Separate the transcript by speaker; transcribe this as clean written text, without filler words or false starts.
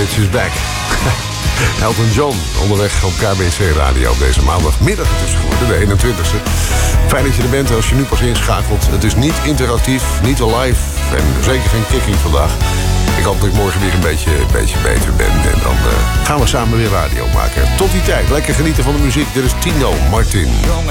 Speaker 1: Bitch is back. Elton John onderweg op KBC Radio op deze maandagmiddag. Het is geworden, de 21ste. Fijn dat je er bent als je nu pas inschakelt. Het is niet interactief, niet live en zeker geen kicking vandaag. Ik hoop dat ik morgen weer een beetje beter ben. En dan gaan we samen weer radio maken. Tot die tijd, lekker genieten van de muziek. Dit is Tino Martin.